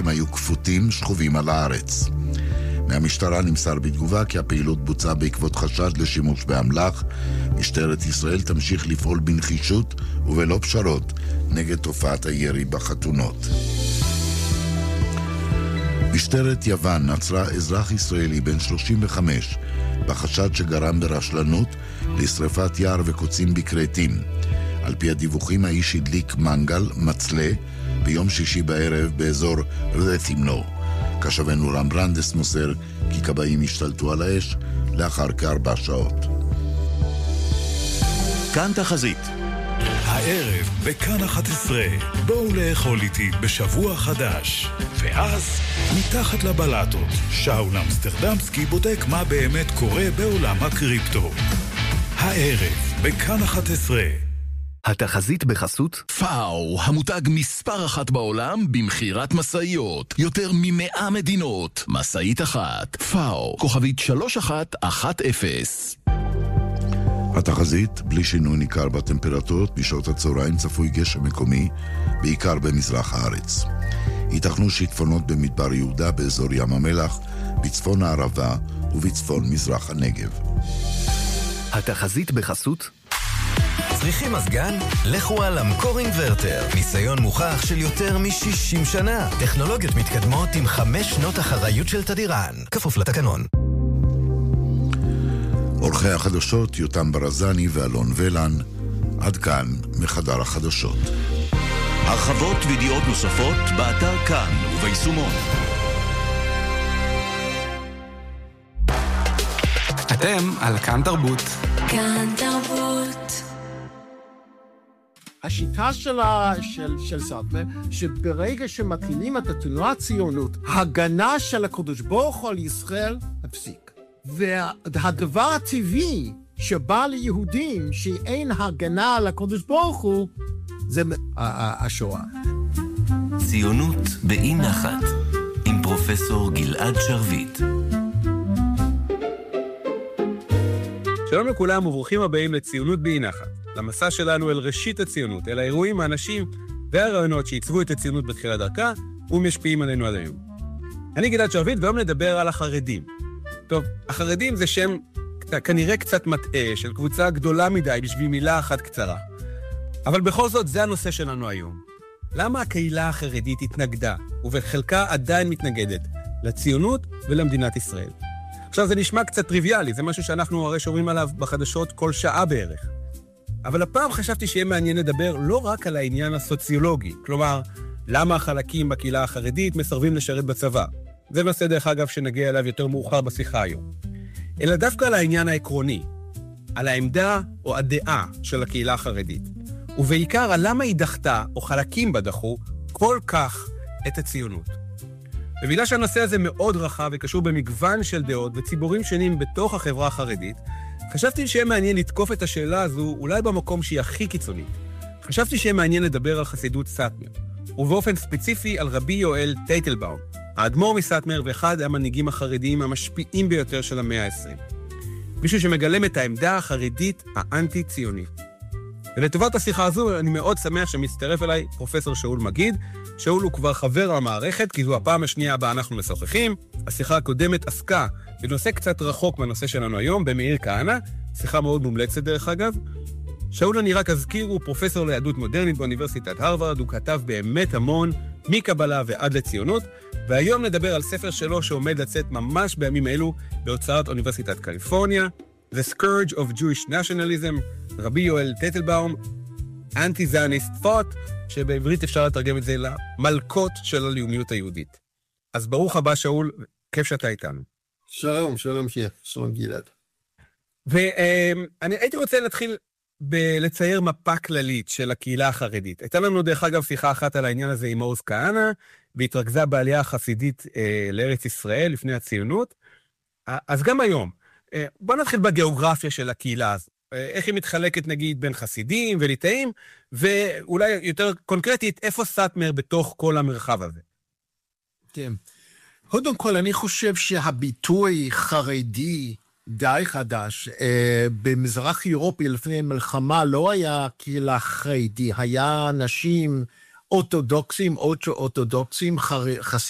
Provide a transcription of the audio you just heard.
הם היו כפותים שכובים על הארץ. מהמשטרה נמסר בתגובה כי הפעילות בוצעה בעקבות חשד לשימוש באמל"ח. משטרת ישראל תמשיך לפעול בנחישות ובלא פשרות נגד תופעת הירי בחתונות. משטרת יוון עצרה אזרח ישראלי בן 35 בחשד שגרם ברשלנות לשריפת יער וקוצים בקרטים. על פי הדיווחים האיש הדליק מנגל מצלה ביום שישי בערב באזור רת'ימנו. כשבנו רמברנדס מוסר כי כבאים השתלטו על האש לאחר כ4 שעות. כאן תחזית. הערב בכאן 11, בואו לאכול איתי בשבוע חדש. ואז, מתחת לבלטות, שאול אמסטרדמסקי בודק מה באמת קורה בעולם הקריפטו. הערב בכאן 11. התחזית בחסות פאו, המותג מספר 1 בעולם במחירת מסעיות. יותר מ100 מדינות. מסעית אחת. פאו, כוכבית 3110. התחזית, בלי שינוי ניכר בטמפרטורות, בשעות הצהריים צפוי גשם מקומי, בעיקר במזרח הארץ. ייתכנו שיטפונות במדבר יהודה באזור ים המלח, בצפון הערבה ובצפון מזרח הנגב. התחזית בחסות צריכים מזגן? לכו על אמקור אינברטר. ניסיון מוכח של יותר מ-60 שנה. טכנולוגיות מתקדמות עם 5 שנות אחריות של תדירן. כפוף לתקנון. עורכי החדשות יותם ברזני ואלון ולן. עד כאן מחדר החדשות. הרחבות וידיעות נוספות באתר כאן וביישומון. אתם על כאן תרבות. כאן תרבות. השיטה של סאטמר, שברגע שמתחילים את התנועה הציונות, הגנה של הקדוש ברוך הוא על ישראל הפסיק. והדבר הטבעי שבא ליהודים שאין הגנה על הקדוש ברוך הוא, זה השואה. ציונות באי נחת, עם פרופסור גלעד שרביט. שלום לכולם וברוכים הבאים לציונות באי נחת. למסע שלנו אל ראשית הציונות, אל האירועים, האנשים והרעיונות שעיצבו את הציונות בתחילת דרכה ומשפיעים עלינו עד היום. אני גלעד שרביט והיום נדבר על החרדים. טוב, החרדים זה שם כנראה קצת מטעה של קבוצה גדולה מדי בשביל מילה אחת קצרה. אבל בכל זאת זה הנושא שלנו היום. למה הקהילה החרדית התנגדה ובחלקה עדיין מתנגדת לציונות ולמדינת ישראל? עכשיו זה נשמע קצת טריוויאלי, זה משהו שאנחנו הרי שומעים עליו בחדשות כל שעה בערך. אבל הפעם חשבתי שיהיה מעניין לדבר לא רק על העניין הסוציולוגי, כלומר, למה החלקים בקהילה החרדית מסרבים לשרת בצבא. זה נושא דרך אגב שנגיע אליו יותר מאוחר בשיחה היום. אלא דווקא על העניין העקרוני, על העמדה או הדעה של הקהילה החרדית, ובעיקר על למה היא דחתה, או חלקים בה דחו, כל כך את הציונות. ובגלל שהנושא הזה מאוד רחב וקשור במגוון של דעות וציבורים שונים בתוך החברה החרדית, חשבתי שיהיה מעניין לתקוף את השאלה הזו אולי במקום שהיא הכי קיצונית. חשבתי שיהיה מעניין לדבר על חסידות סאטמר, ובאופן ספציפי על רבי יואל טייטלבאום, האדמו"ר מסאטמר ואחד המנהיגים החרדיים המשפיעים ביותר של המאה ה-20. מישהו שמגלם את העמדה החרדית האנטי-ציונית. ולטובת השיחה הזו אני מאוד שמח שמצטרף אליי פרופסור שאול מגיד. שאול הוא כבר חבר המערכת, כי זו הפעם השנייה הבאה אנחנו משוחחים. השיחה הקודמת עסקה בנושא קצת רחוק מהנושא שלנו היום, במאיר כהנא, שיחה מאוד מומלצת דרך אגב. שאול אני רק אזכיר, הוא פרופסור ליהדות מודרנית באוניברסיטת הרווארד, הוא כתב באמת המון, מקבלה ועד לציונות, והיום נדבר על ספר שלו שעומד לצאת ממש בימים אלו בהוצאת אוניברסיטת קליפורניה, The Scourge of Jewish Nationalism, רבי יואל טייטלבאום, Anti-Zionist Thought, שבעברית אפשר לתרגם את זה למלכות של הלאומיות היהודית. אז ברוך הבא שאול, כיף שאתה איתנו. שלום, שלום גלעד. ואני הייתי רוצה להתחיל לצייר מפה כללית של הקהילה החרדית. הייתה לנו דרך אגב שיחה אחת על העניין הזה עם עוז כהנא, והתרכזה בעלייה החסידית לארץ ישראל לפני הציונות. אז גם היום, בוא נתחיל בגיאוגרפיה של הקהילה הזו. איך היא מתחלקת נגיד בין חסידים וליטאים, ואולי יותר קונקרטית, איפה סאטמר בתוך כל המרחב הזה? כן. קודם כל, אני חושב שהביטוי חרדי די חדש, במזרח אירופי לפני המלחמה לא היה קהילה חרדי, היה אנשים אורתודוקסים, חסידים,